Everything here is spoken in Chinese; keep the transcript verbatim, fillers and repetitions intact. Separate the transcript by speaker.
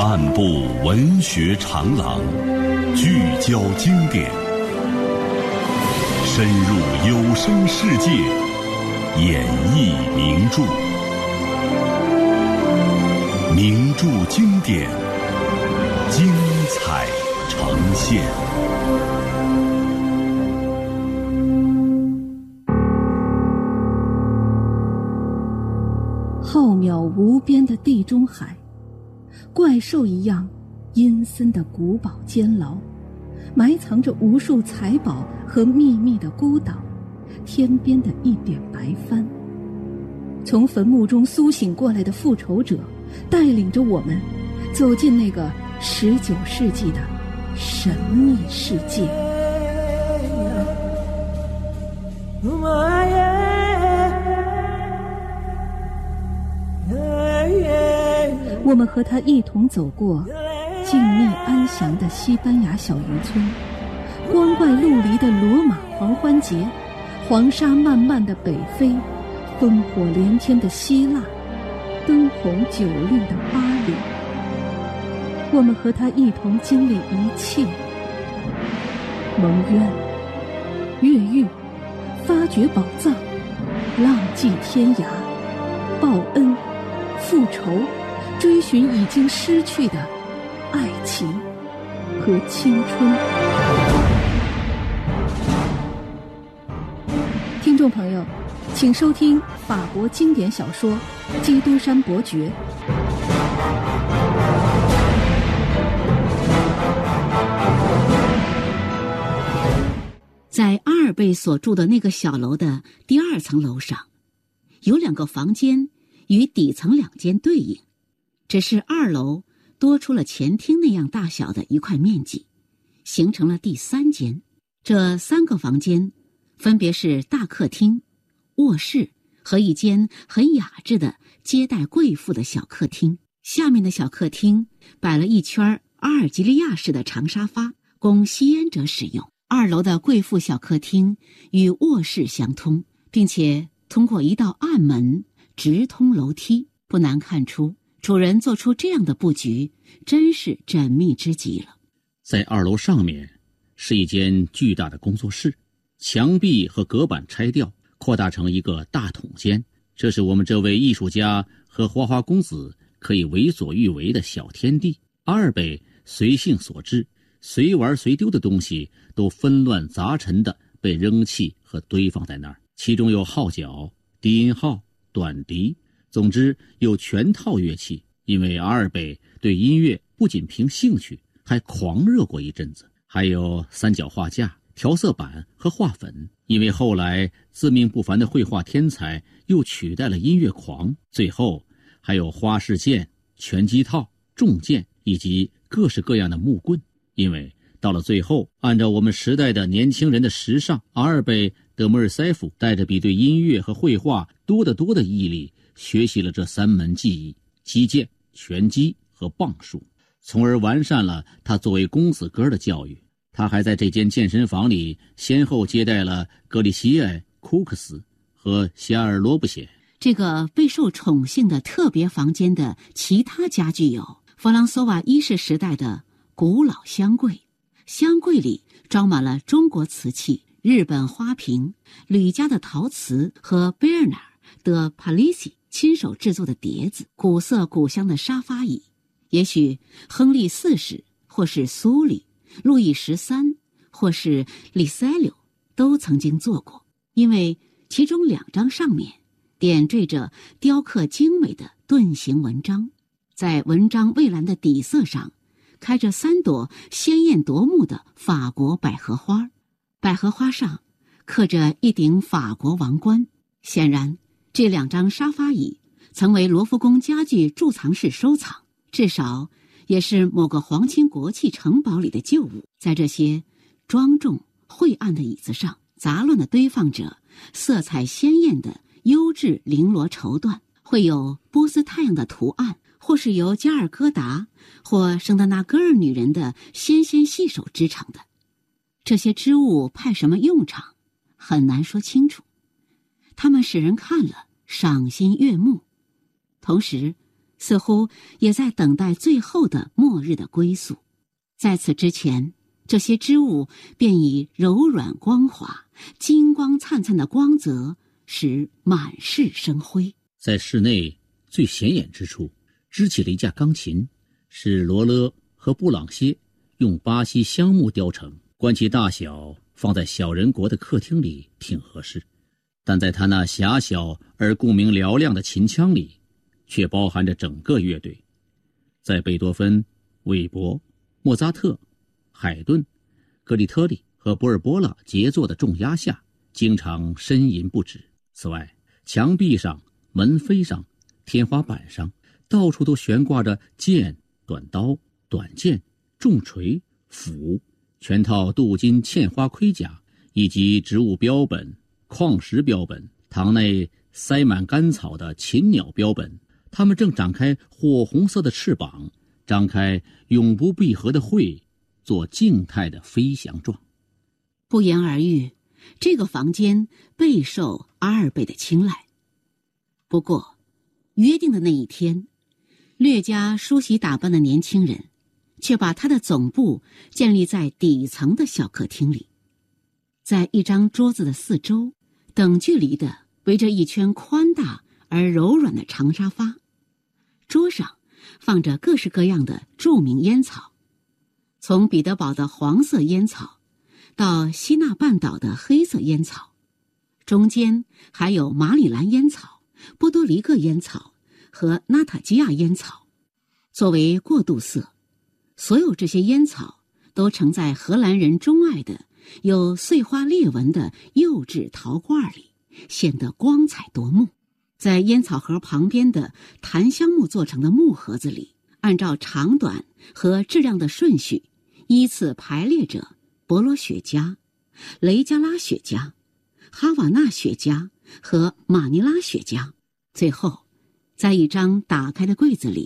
Speaker 1: 漫步文学长廊，聚焦经典，深入有声世界，演绎名著。名著经典，精彩呈现。
Speaker 2: 浩渺无边的地中海，怪兽一样阴森的古堡监牢，埋藏着无数财宝和秘密的孤岛，天边的一点白帆。从坟墓中苏醒过来的复仇者，带领着我们走进那个十九世纪的神秘世界。我们和他一同走过静谧安详的西班牙小渔村，光怪陆离的罗马狂欢节，黄沙漫漫的北非，烽火连天的希腊，灯红酒绿的巴黎。我们和他一同经历一切：蒙冤、越狱、发掘宝藏、浪迹天涯、报恩、复仇，追寻已经失去的爱情和青春。听众朋友，请收听法国经典小说《基督山伯爵》。
Speaker 3: 在阿尔贝所住的那个小楼的第二层楼上，有两个房间与底层两间对应，只是二楼多出了前厅那样大小的一块面积，形成了第三间。这三个房间分别是大客厅、卧室和一间很雅致的接待贵妇的小客厅。下面的小客厅摆了一圈阿尔及利亚式的长沙发，供吸烟者使用。二楼的贵妇小客厅与卧室相通，并且通过一道暗门直通楼梯。不难看出，主人做出这样的布局真是缜密之极了。
Speaker 4: 在二楼上面是一间巨大的工作室，墙壁和隔板拆掉，扩大成一个大筒间。这是我们这位艺术家和花花公子可以为所欲为的小天地。阿尔贝随性所致，随玩随丢的东西都纷乱杂陈地被扔弃和堆放在那儿，其中有号角、低音号、短笛，总之有全套乐器。因为阿尔贝对音乐不仅凭兴趣，还狂热过一阵子。还有三角画架、调色板和画粉，因为后来自命不凡的绘画天才又取代了音乐狂。最后还有花式剑、拳击套、重剑以及各式各样的木棍。因为到了最后，按照我们时代的年轻人的时尚，阿尔贝德莫尔塞夫带着比对音乐和绘画多得多的毅力，学习了这三门技艺：击剑、拳击和棒术，从而完善了他作为公子哥的教育。他还在这间健身房里先后接待了格里西埃、库克斯和希尔罗布谢。
Speaker 3: 这个备受宠幸的特别房间的其他家具有弗朗索瓦一世时代的古老箱柜，箱柜里装满了中国瓷器、日本花瓶、吕家的陶瓷和贝尔纳尔的帕利西亲手制作的碟子，古色古香的沙发椅。也许亨利四世或是苏里、路易十三或是里塞柳都曾经做过，因为其中两张上面点缀着雕刻精美的盾形文章，在文章蔚蓝的底色上开着三朵鲜艳夺目的法国百合花，百合花上刻着一顶法国王冠。显然这两张沙发椅曾为罗浮宫家具贮藏室收藏，至少也是某个皇亲国戚城堡里的旧物。在这些庄重晦暗的椅子上，杂乱地堆放着色彩鲜艳的优质绫罗绸缎，会有波斯太阳的图案，或是由加尔各答或圣德纳戈尔女人的纤纤细手织成的。这些织物派什么用场，很难说清楚。它们使人看了赏心悦目，同时似乎也在等待最后的末日的归宿。在此之前，这些织物便以柔软光滑、金光灿灿的光泽使满室生辉。
Speaker 4: 在室内最显眼之处，支起了一架钢琴，是罗勒和布朗歇用巴西香木雕成，观其大小，放在小人国的客厅里挺合适。但在他那狭小而顾名嘹亮的琴腔里，却包含着整个乐队。在贝多芬、韦伯、莫扎特、海顿、格里特里和博尔波拉杰作的重压下，经常呻吟不止。此外，墙壁上、门扉上、天花板上，到处都悬挂着剑、短刀、短剑、重锤、斧，全套镀金嵌花盔甲，以及植物标本、矿石标本，堂内塞满干草的禽鸟标本。它们正展开火红色的翅膀，张开永不闭合的喙，做静态的飞翔状。
Speaker 3: 不言而喻，这个房间备受阿尔贝的青睐。不过，约定的那一天，略加梳洗打扮的年轻人却把他的总部建立在底层的小客厅里。在一张桌子的四周，等距离地围着一圈宽大而柔软的长沙发，桌上放着各式各样的著名烟草，从彼得堡的黄色烟草到西纳半岛的黑色烟草，中间还有马里兰烟草、波多黎各烟草和纳塔基亚烟草。作为过渡色，所有这些烟草都盛在荷兰人钟爱的有碎花裂纹的釉质陶罐里，显得光彩夺目。在烟草盒旁边的檀香木做成的木盒子里，按照长短和质量的顺序依次排列着博罗雪茄、雷加拉雪茄、哈瓦那雪茄和马尼拉雪茄。最后，在一张打开的柜子里